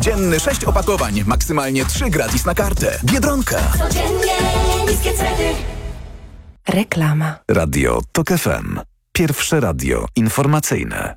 dzienny 6 opakowań, maksymalnie 3 gratis na kartę. Biedronka. Codziennie niskie ceny. Reklama. Radio TOK FM. Pierwsze radio informacyjne.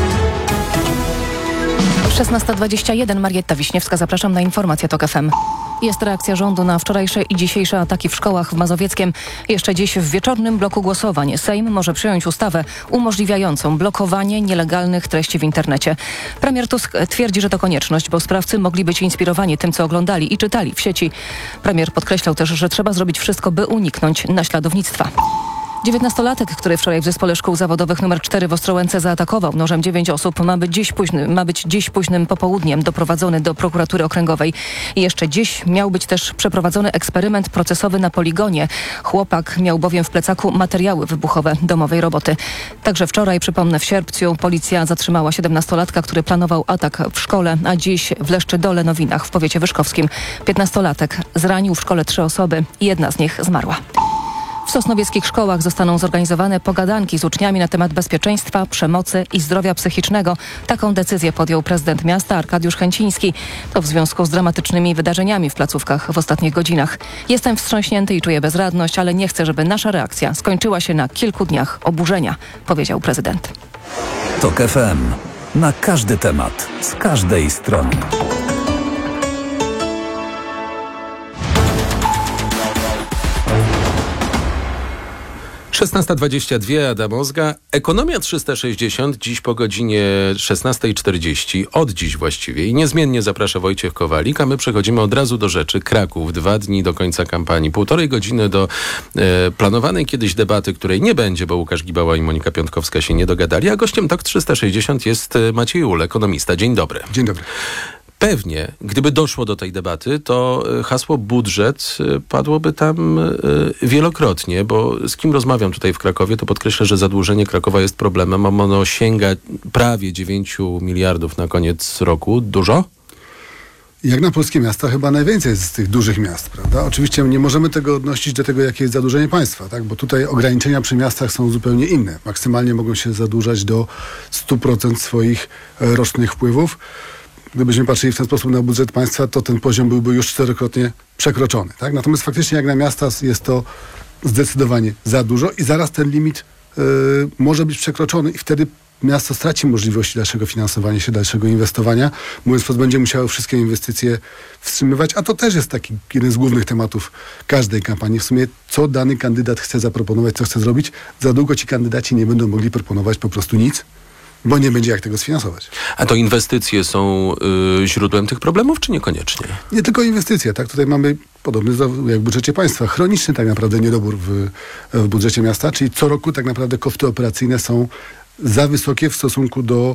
16:21. Marietta Wiśniewska, zapraszam na informację TOK FM. Jest reakcja rządu na wczorajsze i dzisiejsze ataki w szkołach w Mazowieckiem. Jeszcze dziś w wieczornym bloku głosowań Sejm może przyjąć ustawę umożliwiającą blokowanie nielegalnych treści w internecie. Premier Tusk twierdzi, że to konieczność, bo sprawcy mogli być inspirowani tym, co oglądali i czytali w sieci. Premier podkreślał też, że trzeba zrobić wszystko, by uniknąć naśladownictwa. 19-latek, który wczoraj w Zespole Szkół Zawodowych nr 4 w Ostrołęce zaatakował nożem 9 osób, ma być dziś późnym popołudniem doprowadzony do prokuratury okręgowej. I jeszcze dziś miał być też przeprowadzony eksperyment procesowy na poligonie. Chłopak miał bowiem w plecaku materiały wybuchowe domowej roboty. Także wczoraj, przypomnę, w Sierpcu policja zatrzymała 17-latka, który planował atak w szkole, a dziś w Leszczy-Dole-Nowinach w powiecie wyszkowskim. 15-latek zranił w szkole 3 osoby i jedna z nich zmarła. W sosnowieckich szkołach zostaną zorganizowane pogadanki z uczniami na temat bezpieczeństwa, przemocy i zdrowia psychicznego. Taką decyzję podjął prezydent miasta Arkadiusz Chęciński. To w związku z dramatycznymi wydarzeniami w placówkach w ostatnich godzinach. Jestem wstrząśnięty i czuję bezradność, ale nie chcę, żeby nasza reakcja skończyła się na kilku dniach oburzenia, powiedział prezydent. TOK FM. Na każdy temat, z każdej strony. 16:22, Adam Ozga. Ekonomia 360 dziś po godzinie 16:40, od dziś właściwie i niezmiennie zaprasza Wojciech Kowalik, a my przechodzimy od razu do rzeczy. Kraków, 2 dni do końca kampanii, 1,5 godziny do planowanej kiedyś debaty, której nie będzie, bo Łukasz Gibała i Monika Piątkowska się nie dogadali, a gościem TOK 360 jest Maciej Ul, ekonomista. Dzień dobry. Dzień dobry. Pewnie, gdyby doszło do tej debaty, to hasło budżet padłoby tam wielokrotnie, bo z kim rozmawiam tutaj w Krakowie, to podkreślę, że zadłużenie Krakowa jest problemem, a ono sięga prawie 9 miliardów na koniec roku. Dużo? Jak na polskie miasta chyba najwięcej z tych dużych miast, prawda? Oczywiście nie możemy tego odnosić do tego, jakie jest zadłużenie państwa, tak? Bo tutaj ograniczenia przy miastach są zupełnie inne. Maksymalnie mogą się zadłużać do 100% swoich rocznych wpływów. Gdybyśmy patrzyli w ten sposób na budżet państwa, to ten poziom byłby już 4-krotnie przekroczony. Tak? Natomiast faktycznie jak na miasta jest to zdecydowanie za dużo i zaraz ten limit może być przekroczony i wtedy miasto straci możliwości dalszego finansowania się, dalszego inwestowania. Mówiąc wprost, będzie musiało wszystkie inwestycje wstrzymywać, a to też jest taki jeden z głównych tematów każdej kampanii. W sumie, co dany kandydat chce zaproponować, co chce zrobić. Za długo ci kandydaci nie będą mogli proponować po prostu nic, bo nie będzie jak tego sfinansować. A to inwestycje są źródłem tych problemów, czy niekoniecznie? Nie tylko inwestycje, tak? Tutaj mamy podobny jak w budżecie państwa. Chroniczny tak naprawdę niedobór w budżecie miasta, czyli co roku tak naprawdę koszty operacyjne są za wysokie w stosunku do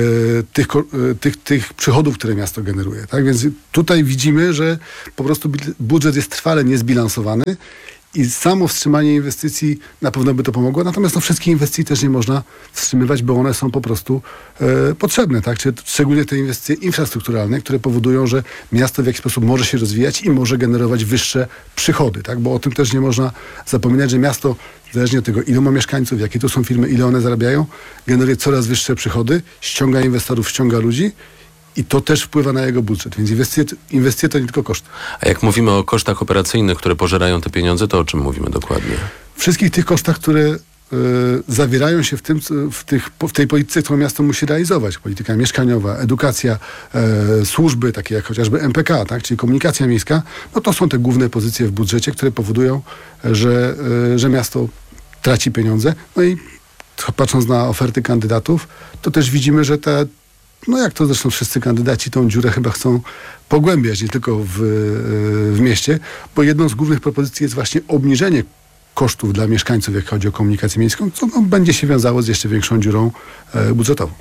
tych przychodów, które miasto generuje. Tak? Więc tutaj widzimy, że po prostu budżet jest trwale niezbilansowany i samo wstrzymanie inwestycji na pewno by to pomogło. Natomiast wszystkie inwestycje też nie można wstrzymywać, bo one są po prostu potrzebne. Tak? Czyli szczególnie te inwestycje infrastrukturalne, które powodują, że miasto w jakiś sposób może się rozwijać i może generować wyższe przychody. Tak? Bo o tym też nie można zapominać, że miasto, zależnie od tego, ile ma mieszkańców, jakie to są firmy, ile one zarabiają, generuje coraz wyższe przychody, ściąga inwestorów, ściąga ludzi. I to też wpływa na jego budżet, więc inwestycje to nie tylko koszty. A jak mówimy o kosztach operacyjnych, które pożerają te pieniądze, to o czym mówimy dokładnie? Wszystkich tych kosztach, które zawierają się w tej polityce, którą miasto musi realizować. Polityka mieszkaniowa, edukacja, służby, takie jak chociażby MPK, tak, czyli komunikacja miejska, no to są te główne pozycje w budżecie, które powodują, że miasto traci pieniądze. No i patrząc na oferty kandydatów, to też widzimy, że jak to zresztą wszyscy kandydaci, tą dziurę chyba chcą pogłębiać, nie tylko w mieście, bo jedną z głównych propozycji jest właśnie obniżenie kosztów dla mieszkańców, jak chodzi o komunikację miejską, co będzie się wiązało z jeszcze większą dziurą budżetową.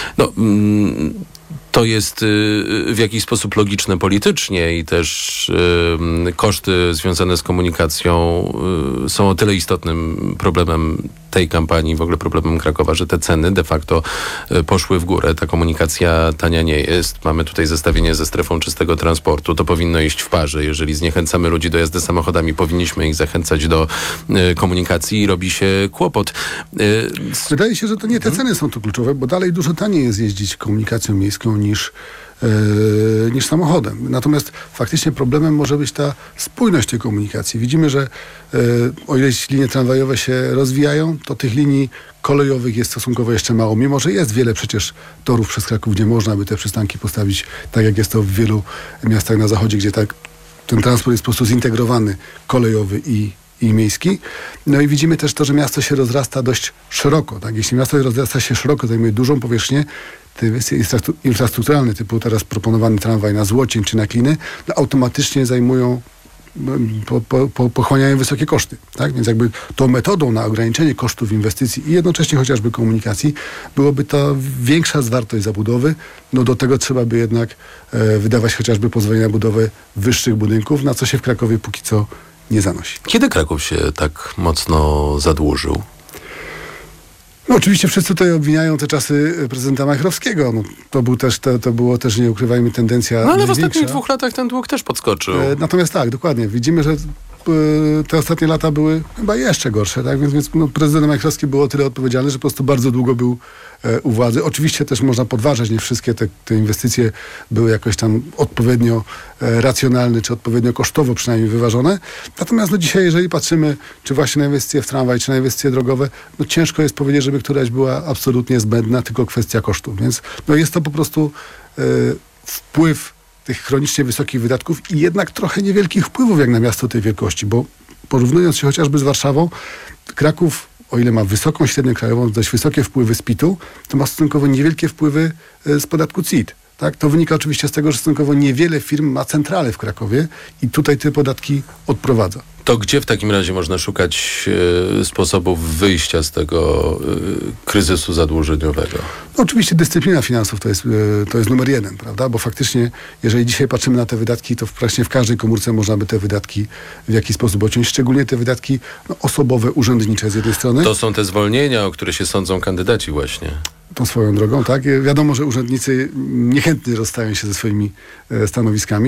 To jest w jakiś sposób logiczne politycznie i też koszty związane z komunikacją są o tyle istotnym problemem tej kampanii, w ogóle problemem Krakowa, że te ceny de facto poszły w górę. Ta komunikacja tania nie jest. Mamy tutaj zestawienie ze strefą czystego transportu. To powinno iść w parze. Jeżeli zniechęcamy ludzi do jazdy samochodami, powinniśmy ich zachęcać do komunikacji i robi się kłopot. Wydaje się, że to nie te ceny są tu kluczowe, bo dalej dużo taniej jest jeździć komunikacją miejską niż samochodem. Natomiast faktycznie problemem może być ta spójność tej komunikacji. Widzimy, że o ile linie tramwajowe się rozwijają, to tych linii kolejowych jest stosunkowo jeszcze mało, mimo że jest wiele przecież torów przez Kraków, gdzie można by te przystanki postawić, tak jak jest to w wielu miastach na zachodzie, gdzie ten transport jest po prostu zintegrowany, kolejowy i miejski. No i widzimy też to, że miasto się rozrasta dość szeroko. Tak? Jeśli miasto rozrasta się szeroko, zajmuje dużą powierzchnię, te inwestycje infrastrukturalne, typu teraz proponowany tramwaj na Złocień czy na Kliny, no automatycznie zajmują, pochłaniają wysokie koszty. Tak? Więc jakby tą metodą na ograniczenie kosztów inwestycji i jednocześnie chociażby komunikacji byłoby to większa zwartość zabudowy. No do tego trzeba by jednak wydawać chociażby pozwolenia na budowę wyższych budynków, na co się w Krakowie póki co nie zanosi. Kiedy Kraków się tak mocno zadłużył? No oczywiście wszyscy tutaj obwiniają te czasy prezydenta Majchrowskiego. No, to było też, nie ukrywajmy, tendencja No ale w największa. ostatnich 2 latach ten dług też podskoczył. Natomiast tak, dokładnie. Widzimy, że te ostatnie lata były chyba jeszcze gorsze, tak? Więc prezydent Majchrowski był o tyle odpowiedzialny, że po prostu bardzo długo był u władzy. Oczywiście też można podważać, nie wszystkie te inwestycje były jakoś tam odpowiednio racjonalne, czy odpowiednio kosztowo przynajmniej wyważone. Natomiast no dzisiaj, jeżeli patrzymy, czy właśnie na inwestycje w tramwaj, czy na inwestycje drogowe, no ciężko jest powiedzieć, żeby któraś była absolutnie zbędna, tylko kwestia kosztów. Więc no jest to po prostu wpływ tych chronicznie wysokich wydatków i jednak trochę niewielkich wpływów jak na miasto tej wielkości, bo porównując się chociażby z Warszawą, Kraków, o ile ma wysoką średnią krajową, dość wysokie wpływy z PIT-u, to ma stosunkowo niewielkie wpływy z podatku CIT. Tak? To wynika oczywiście z tego, że stosunkowo niewiele firm ma centralę w Krakowie i tutaj te podatki odprowadza. To gdzie w takim razie można szukać sposobów wyjścia z tego kryzysu zadłużeniowego? No, oczywiście dyscyplina finansów to jest numer 1, prawda? Bo faktycznie, jeżeli dzisiaj patrzymy na te wydatki, to praktycznie w każdej komórce można by te wydatki w jakiś sposób odciąć. Szczególnie te wydatki osobowe, urzędnicze z jednej strony. To są te zwolnienia, o które się sądzą kandydaci właśnie. Tą swoją drogą, tak? Wiadomo, że urzędnicy niechętnie rozstają się ze swoimi stanowiskami.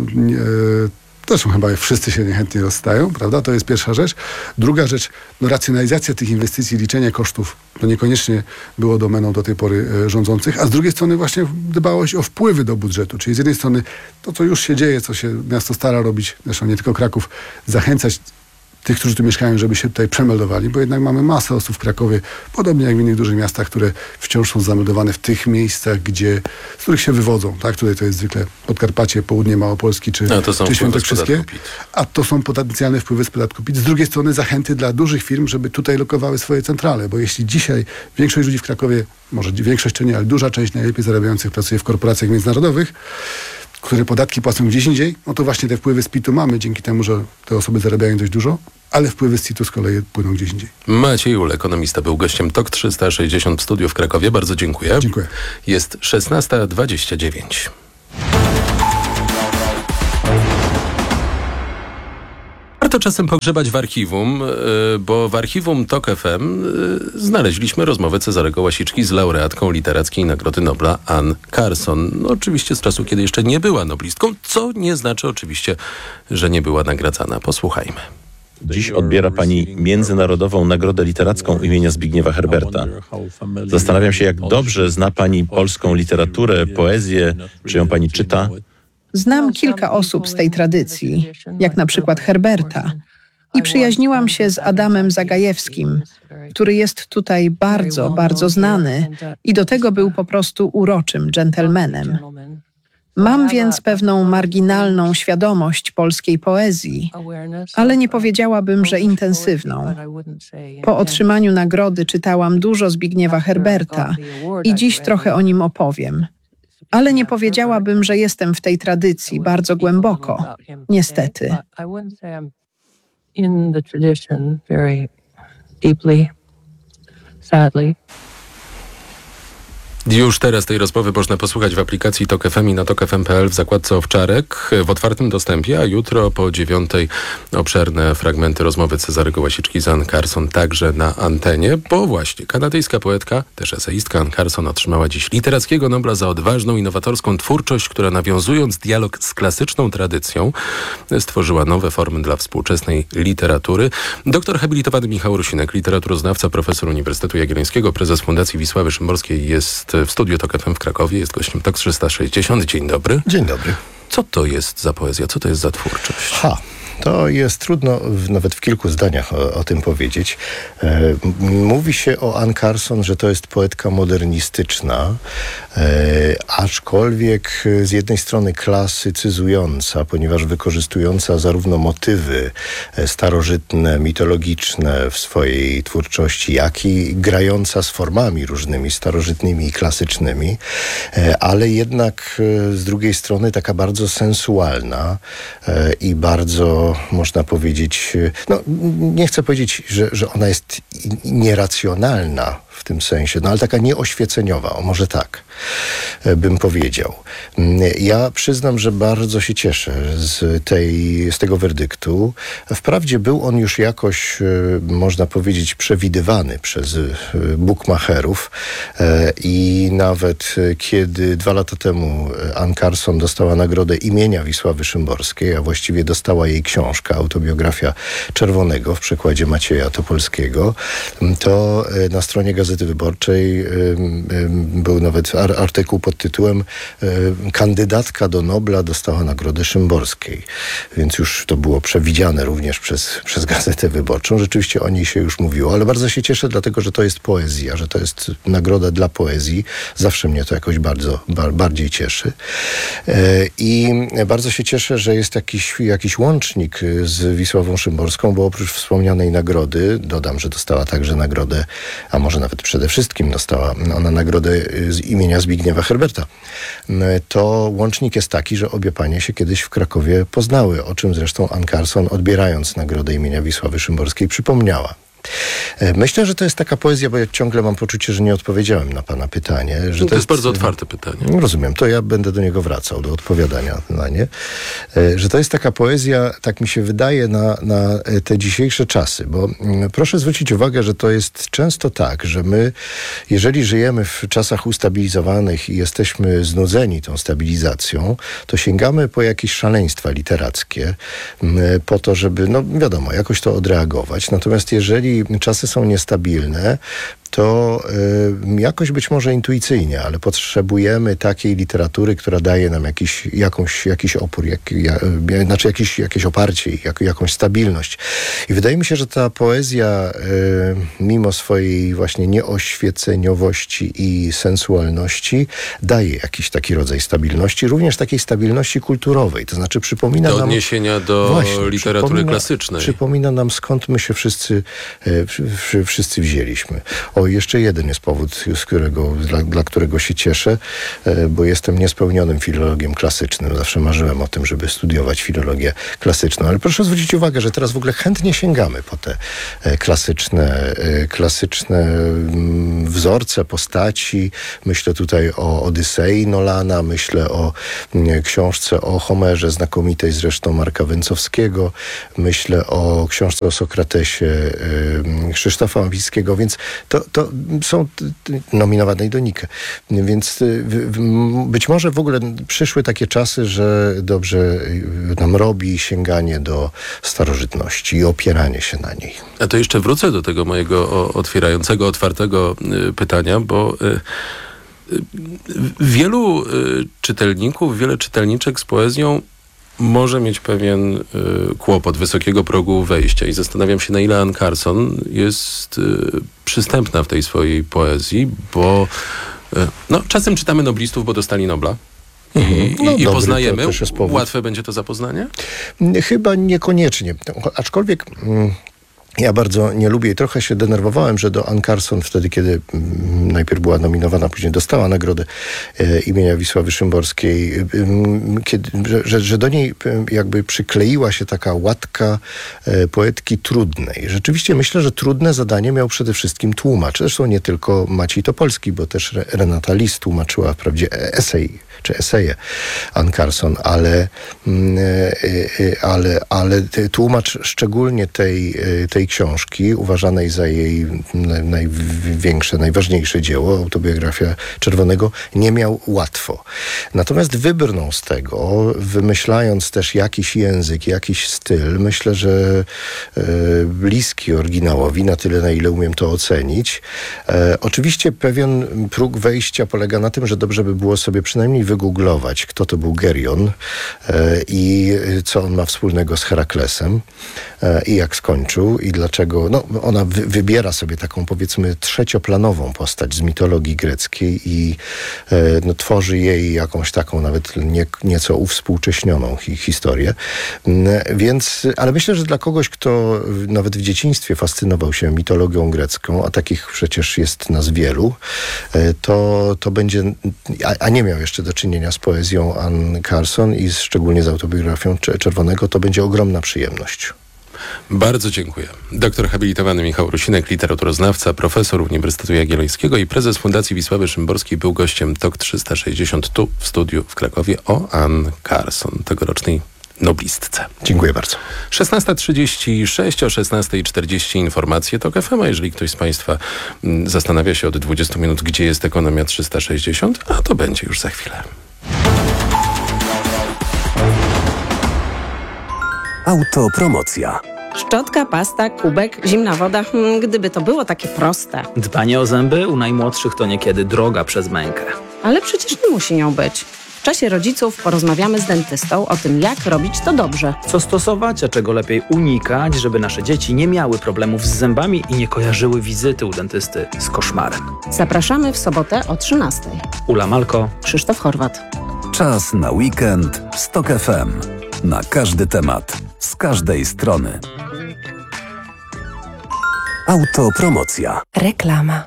Zresztą chyba wszyscy się niechętnie rozstają, prawda? To jest pierwsza rzecz. Druga rzecz, no racjonalizacja tych inwestycji, liczenie kosztów, to niekoniecznie było domeną do tej pory rządzących, a z drugiej strony właśnie dbałość o wpływy do budżetu. Czyli z jednej strony to, co już się dzieje, co się miasto stara robić, zresztą nie tylko Kraków, zachęcać tych, którzy tu mieszkają, żeby się tutaj przemeldowali, bo jednak mamy masę osób w Krakowie, podobnie jak w innych dużych miastach, które wciąż są zameldowane w tych miejscach, z których się wywodzą. Tak? Tutaj to jest zwykle Podkarpacie, Południe Małopolski czy Świętokrzyskie. A to są potencjalne wpływy z podatku PIT. Z drugiej strony zachęty dla dużych firm, żeby tutaj lokowały swoje centrale, bo jeśli dzisiaj większość ludzi w Krakowie, może większość to nie, ale duża część najlepiej zarabiających pracuje w korporacjach międzynarodowych, które podatki płacą gdzieś indziej, no to właśnie te wpływy z PIT-u mamy dzięki temu, że te osoby zarabiają dość dużo, ale wpływy z CIT-u z kolei płyną gdzieś indziej. Maciej Ul, ekonomista, był gościem TOK 360 w studiu w Krakowie. Bardzo dziękuję. Dziękuję. Jest 16:29. Warto czasem pogrzebać w archiwum, bo w archiwum TOK FM znaleźliśmy rozmowę Cezarego Łasiczki z laureatką Literackiej Nagrody Nobla Anne Carson. No, oczywiście z czasu, kiedy jeszcze nie była noblistką, co nie znaczy oczywiście, że nie była nagradzana. Posłuchajmy. Dziś odbiera pani Międzynarodową Nagrodę Literacką imienia Zbigniewa Herberta. Zastanawiam się, jak dobrze zna pani polską literaturę, poezję, czy ją pani czyta? Znam kilka osób z tej tradycji, jak na przykład Herberta. I przyjaźniłam się z Adamem Zagajewskim, który jest tutaj bardzo, bardzo znany i do tego był po prostu uroczym dżentelmenem. Mam więc pewną marginalną świadomość polskiej poezji, ale nie powiedziałabym, że intensywną. Po otrzymaniu nagrody czytałam dużo Zbigniewa Herberta i dziś trochę o nim opowiem. Ale nie powiedziałabym, że jestem w tej tradycji bardzo głęboko, niestety. Już teraz tej rozmowy można posłuchać w aplikacji TOK FM i na tokfm.pl w zakładce Owczarek w otwartym dostępie, a jutro po 9:00 obszerne fragmenty rozmowy Cezarego Łasiczki z Anne Carson także na antenie, bo właśnie kanadyjska poetka, też eseistka Anne Carson otrzymała dziś Literackiego Nobla za odważną, innowatorską twórczość, która nawiązując dialog z klasyczną tradycją stworzyła nowe formy dla współczesnej literatury. Doktor habilitowany Michał Rusinek, literaturoznawca, profesor Uniwersytetu Jagiellońskiego, prezes Fundacji Wisławy Szymborskiej jest w studiu TOK FM w Krakowie. Jest gościem TOK 360. Dzień dobry. Dzień dobry. Co to jest za poezja? Co to jest za twórczość? To jest trudno nawet w kilku zdaniach o tym powiedzieć. Mówi się o Anne Carson, że to jest poetka modernistyczna, aczkolwiek z jednej strony klasycyzująca, ponieważ wykorzystująca zarówno motywy starożytne, mitologiczne w swojej twórczości, jak i grająca z formami różnymi, starożytnymi i klasycznymi, ale jednak z drugiej strony taka bardzo sensualna i bardzo, można powiedzieć, nie chcę powiedzieć, że ona jest nieracjonalna w tym sensie, ale taka nieoświeceniowa, może tak bym powiedział. Ja przyznam, że bardzo się cieszę z tego werdyktu. Wprawdzie był on już jakoś, można powiedzieć, przewidywany przez bukmacherów i nawet kiedy 2 lata temu Anne Carson dostała nagrodę imienia Wisławy Szymborskiej, a właściwie dostała jej książka, autobiografia Czerwonego w przekładzie Macieja Topolskiego, to na stronie Gazety Wyborczej był nawet artykuł pod tytułem "Kandydatka do Nobla dostała Nagrodę Szymborskiej". Więc już to było przewidziane również przez Gazetę Wyborczą. Rzeczywiście o niej się już mówiło, ale bardzo się cieszę, dlatego że to jest poezja, że to jest nagroda dla poezji. Zawsze mnie to jakoś bardziej cieszy. I bardzo się cieszę, że jest jakiś łącznik z Wisławą Szymborską, bo oprócz wspomnianej nagrody, dodam, że dostała także nagrodę, a może nawet przede wszystkim dostała ona nagrodę z imienia Zbigniewa Herberta. To łącznik jest taki, że obie panie się kiedyś w Krakowie poznały, o czym zresztą Anne Carson, odbierając nagrodę imienia Wisławy Szymborskiej, przypomniała. Myślę, że to jest taka poezja, bo ja ciągle mam poczucie, że nie odpowiedziałem na pana pytanie. Że to jest bardzo otwarte pytanie. Rozumiem, to ja będę do niego wracał, do odpowiadania na nie. Że to jest taka poezja, tak mi się wydaje, na te dzisiejsze czasy, bo proszę zwrócić uwagę, że to jest często tak, że my, jeżeli żyjemy w czasach ustabilizowanych i jesteśmy znudzeni tą stabilizacją, to sięgamy po jakieś szaleństwa literackie, po to, żeby, wiadomo, jakoś to odreagować. Natomiast jeżeli czasy są niestabilne, to jakoś być może intuicyjnie, ale potrzebujemy takiej literatury, która daje nam jakiś opór, jakieś oparcie, jakąś stabilność. I wydaje mi się, że ta poezja, mimo swojej właśnie nieoświeceniowości i sensualności, daje jakiś taki rodzaj stabilności, również takiej stabilności kulturowej. To znaczy przypomina nam... Do odniesienia do literatury klasycznej. Przypomina nam, skąd my się wszyscy wzięliśmy. Jeszcze jeden jest powód, dla którego się cieszę, bo jestem niespełnionym filologiem klasycznym. Zawsze marzyłem o tym, żeby studiować filologię klasyczną. Ale proszę zwrócić uwagę, że teraz w ogóle chętnie sięgamy po te klasyczne wzorce, postaci. Myślę tutaj o Odysei Nolana, myślę o książce o Homerze, znakomitej zresztą Marka Węcowskiego. Myślę o książce o Sokratesie Krzysztofa Mawickiego, więc to są nominowane do Nikę. Więc być może w ogóle przyszły takie czasy, że dobrze nam robi sięganie do starożytności i opieranie się na niej. A to jeszcze wrócę do tego mojego otwartego pytania, bo wielu czytelników, wiele czytelniczek z poezją może mieć pewien kłopot wysokiego progu wejścia i zastanawiam się, na ile Anne Carson jest przystępna w tej swojej poezji, bo czasem czytamy noblistów, bo dostali Nobla i poznajemy. Łatwe będzie to zapoznanie? Chyba niekoniecznie. Aczkolwiek... Ja bardzo nie lubię i trochę się denerwowałem, że do Anne Carson wtedy, kiedy najpierw była nominowana, później dostała nagrodę imienia Wisławy Szymborskiej, że do niej jakby przykleiła się taka łatka poetki trudnej. Rzeczywiście myślę, że trudne zadanie miał przede wszystkim tłumacz. Zresztą nie tylko Maciej Topolski, bo też Renata Lis tłumaczyła wprawdzie eseje Anne Carson, ale tłumacz szczególnie tej tej książki, uważanej za jej najważniejsze dzieło, autobiografia Czerwonego, nie miał łatwo. Natomiast wybrnął z tego, wymyślając też jakiś język, jakiś styl. Myślę, że bliski oryginałowi, na tyle, na ile umiem to ocenić. Oczywiście pewien próg wejścia polega na tym, że dobrze by było sobie przynajmniej wygooglować, kto to był Gerion i co on ma wspólnego z Heraklesem i jak skończył i dlaczego. No, ona wybiera sobie taką, powiedzmy, trzecioplanową postać z mitologii greckiej i tworzy jej jakąś taką nawet nieco uwspółcześnioną historię. Więc, ale myślę, że dla kogoś, kto nawet w dzieciństwie fascynował się mitologią grecką, a takich przecież jest nas wielu, to będzie, a nie miał jeszcze do czynienia z poezją Anne Carson i szczególnie z autobiografią Czerwonego, to będzie ogromna przyjemność. Bardzo dziękuję. Doktor habilitowany Michał Rusinek, literaturoznawca, profesor Uniwersytetu Jagiellońskiego i prezes Fundacji Wisławy Szymborskiej był gościem TOK 360 tu w studiu w Krakowie o Anne Carson, tegorocznej noblistce. Dziękuję bardzo. 16:36, o 16:40 informacje TOK FM, a jeżeli ktoś z Państwa zastanawia się od 20 minut, gdzie jest Ekonomia 360, a to będzie już za chwilę. Autopromocja. Szczotka, pasta, kubek, zimna woda. Gdyby to było takie proste. Dbanie o zęby u najmłodszych to niekiedy droga przez mękę. Ale przecież nie musi nią być. W czasie rodziców porozmawiamy z dentystą o tym, jak robić to dobrze. Co stosować, a czego lepiej unikać, żeby nasze dzieci nie miały problemów z zębami i nie kojarzyły wizyty u dentysty z koszmarem. Zapraszamy w sobotę o 13:00. Ula Malko, Krzysztof Horwat. Czas na weekend z TOK FM. Na każdy temat, z każdej strony. Autopromocja. Reklama.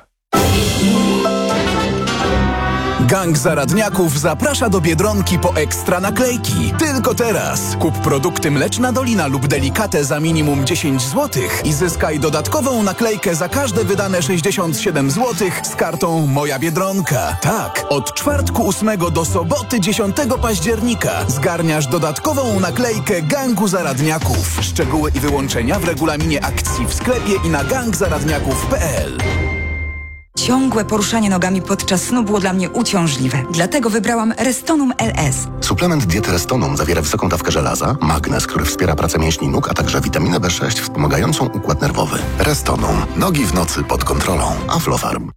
Gang Zaradniaków zaprasza do Biedronki po ekstra naklejki. Tylko teraz. Kup produkty Mleczna Dolina lub Delikatę za minimum 10 zł i zyskaj dodatkową naklejkę za każde wydane 67 zł z kartą Moja Biedronka. Tak, od czwartku 8 do soboty 10 października zgarniasz dodatkową naklejkę Gangu Zaradniaków. Szczegóły i wyłączenia w regulaminie akcji w sklepie i na gangzaradniaków.pl. Ciągłe poruszanie nogami podczas snu było dla mnie uciążliwe. Dlatego wybrałam Restonum LS. Suplement diety Restonum zawiera wysoką dawkę żelaza, magnez, który wspiera pracę mięśni nóg, a także witaminę B6 wspomagającą układ nerwowy. Restonum. Nogi w nocy pod kontrolą. Aflofarm.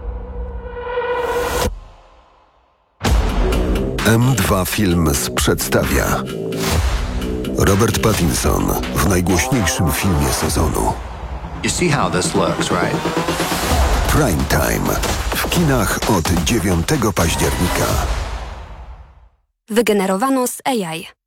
M2 Films przedstawia Robert Pattinson w najgłośniejszym filmie sezonu. You see how this looks, right? Prime Time. W kinach od 9 października. Wygenerowano z AI.